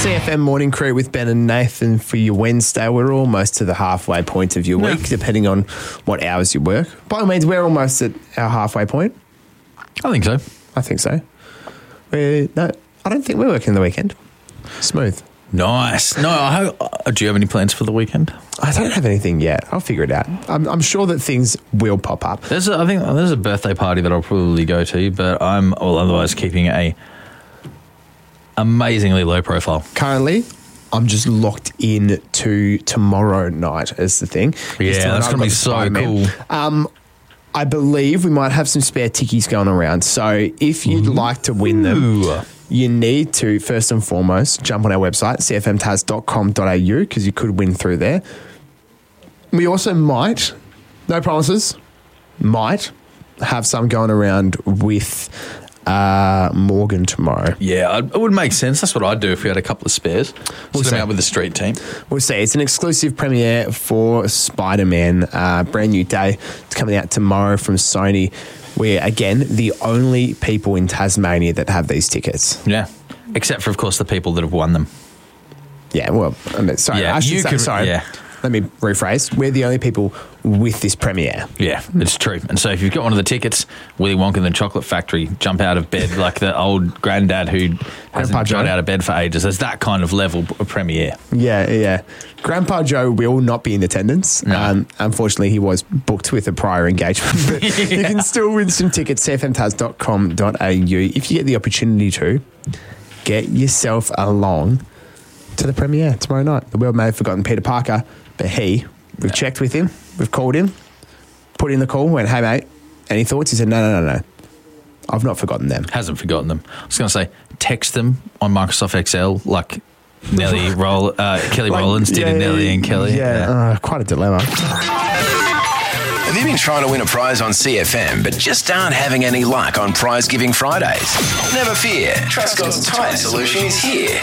CFM Morning Crew with Ben and Nathan for your Wednesday. We're almost to the halfway point of your week, depending on what hours you work. By all means, we're almost at our halfway point. I think so. I think so. No, I don't think we're working the weekend. Smooth. Nice. No, do you have any plans for the weekend? I don't have anything yet. I'll figure it out. I'm sure that things will pop up. I think there's a birthday party that I'll probably go to, but I'm otherwise keeping a amazingly low profile. Currently, I'm just locked in to tomorrow night as the thing. Yeah, that's going to be so cool. I believe we might have some spare tickies going around. So if you'd like to win them, you need to, first and foremost, jump on our website, cfmtaz.com.au, because you could win through there. We also might, no promises, might have some going around with Morgan tomorrow. Yeah, it would make sense. That's what I'd do if we had a couple of spares. We'll sit out with the street team. We'll see. It's an exclusive premiere for Spider-Man. Brand new day. It's coming out tomorrow from Sony. We're, again, the only people in Tasmania that have these tickets. Yeah, except for, of course, the people that have won them. Yeah, well, sorry. Yeah, I should say, sorry. Yeah. Let me rephrase. We're the only people with this premiere. Yeah, it's true. And so if you've got one of the tickets, Willy Wonka and the Chocolate Factory, jump out of bed like the old granddad who hasn't got out of bed for ages. There's that kind of level of premiere. Yeah. Grandpa Joe will not be in attendance. No. Unfortunately, he was booked with a prior engagement. But you can still win some tickets, cfmtaz.com.au. If you get the opportunity to, get yourself along to the premiere tomorrow night. The world may have forgotten Peter Parker, but we've checked with him, we've called him, put in the call, went, hey mate, any thoughts? He said, no. I've not forgotten them. Hasn't forgotten them. I was going to say, text them on Microsoft Excel like Kelly Rowlands did in Nelly and Kelly. Yeah, quite a dilemma. Have you been trying to win a prize on CFM but just aren't having any luck on Prize Giving Fridays? Never fear, Truscott's Tyre Solution is here.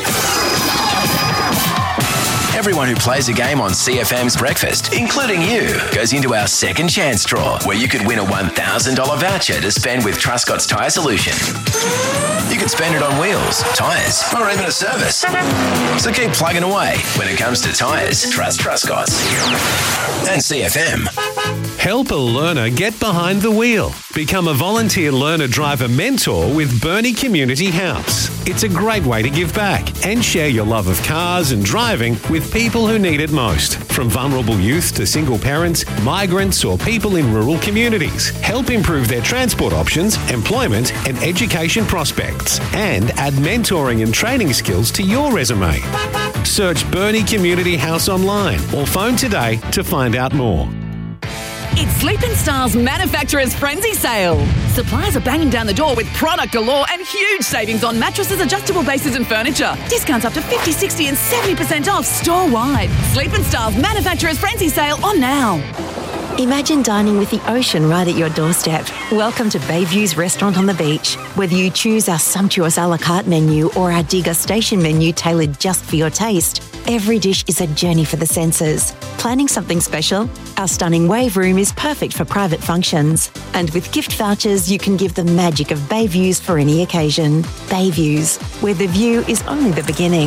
Everyone who plays a game on CFM's Breakfast, including you, goes into our second chance draw where you could win a $1,000 voucher to spend with Truscott's Tyre Solution. You could spend it on wheels, tyres, or even a service. So keep plugging away. When it comes to tyres, trust Truscott's. And CFM. Help a learner get behind the wheel. Become a volunteer learner driver mentor with Burnie Community House. It's a great way to give back and share your love of cars and driving with people who need it most. From vulnerable youth to single parents, migrants, or people in rural communities. Help improve their transport options, employment, and education prospects. And add mentoring and training skills to your resume. Search Burnie Community House online or phone today to find out more. It's Sleep & Style's Manufacturer's Frenzy Sale. Suppliers are banging down the door with product galore and huge savings on mattresses, adjustable bases and furniture. Discounts up to 50, 60 and 70% off store-wide. Sleep & Style's Manufacturer's Frenzy Sale on now. Imagine dining with the ocean right at your doorstep. Welcome to Bayview's Restaurant on the Beach. Whether you choose our sumptuous a la carte menu or our degustation menu tailored just for your taste, every dish is a journey for the senses. Planning something special? Our stunning wave room is perfect for private functions. And with gift vouchers, you can give the magic of Bayviews for any occasion. Bayviews, where the view is only the beginning.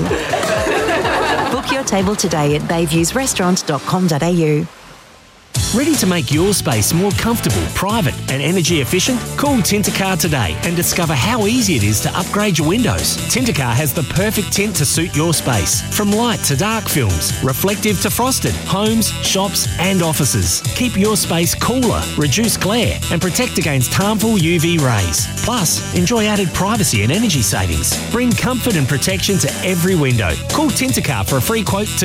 Book your table today at bayviewsrestaurant.com.au. Ready to make your space more comfortable, private and energy efficient? Call Tintercar today and discover how easy it is to upgrade your windows. Tintercar has the perfect tint to suit your space. From light to dark films, reflective to frosted, homes, shops and offices. Keep your space cooler, reduce glare and protect against harmful UV rays. Plus, enjoy added privacy and energy savings. Bring comfort and protection to every window. Call Tintercar for a free quote today.